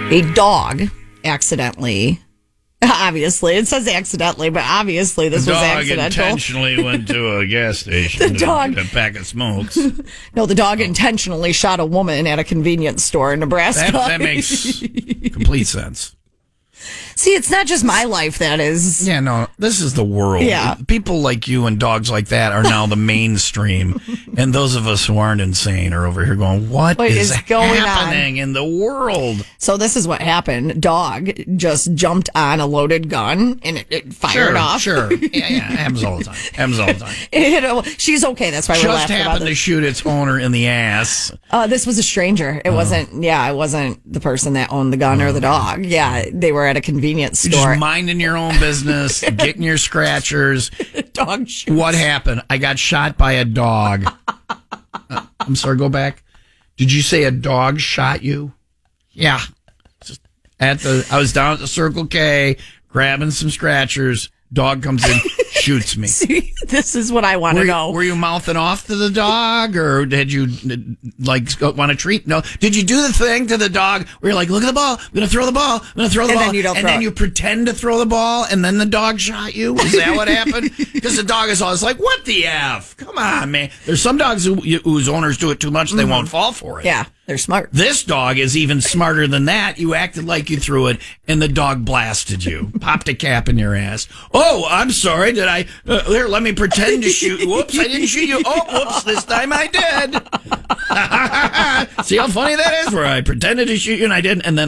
A dog accidentally, obviously, it says accidentally, but obviously this was accidental. The dog intentionally went to a gas station to get a pack of smokes. No, the dog intentionally shot a woman at a convenience store in Nebraska. That makes complete sense. See, it's not just my life that is. Yeah, no, this is the world. Yeah. People like you and dogs like that are now the mainstream. And those of us who aren't insane are over here going, what is going happening in the world? So this is what happened. Dog just jumped on a loaded gun and it fired off. Sure. Yeah, happens all the time. She's okay. That's why we're laughing about this. Just happened to shoot its owner in the ass. This was a stranger. It wasn't the person that owned the gun or the dog. Yeah, they were at a convenience store. Just minding your own business, getting your scratchers. Dog shoots. What happened? I got shot by a dog. I'm sorry, go back. Did you say a dog shot you? Yeah. I was down at the Circle K grabbing some scratchers. Dog comes in, shoots me. See, this is what I want to know. Were you mouthing off to the dog, or did you want a treat? No. Did you do the thing to the dog where you're like, look at the ball, I'm going to throw the ball, I'm going to throw the ball, then you don't and then you pretend to throw the ball, and then the dog shot you? Is that what happened? Because the dog is always like, what the F? Come on, man. There's some dogs whose owners do it too much, they won't fall for it. Yeah. They're smart. This dog is even smarter than that. You acted like you threw it, and the dog blasted you. Popped a cap in your ass. Oh, I'm sorry. Did I? Here, let me pretend to shoot. Whoops, I didn't shoot you. Oh, whoops, this time I did. See how funny that is? Where I pretended to shoot you, and I didn't, and then